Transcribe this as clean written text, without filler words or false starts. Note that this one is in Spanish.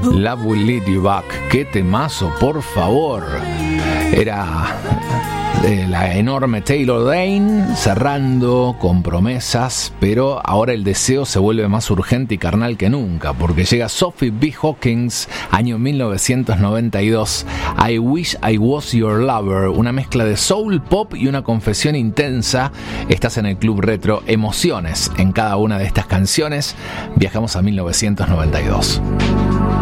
Love Will Lead You Back. Qué temazo, por favor. Era la enorme Taylor Dayne cerrando con promesas, pero ahora el deseo se vuelve más urgente y carnal que nunca, porque llega Sophie B. Hawkins, año 1992, I Wish I Was Your Lover, una mezcla de soul, pop y una confesión intensa. Estás en el Club Retro, emociones en cada una de estas canciones. Viajamos a 1992.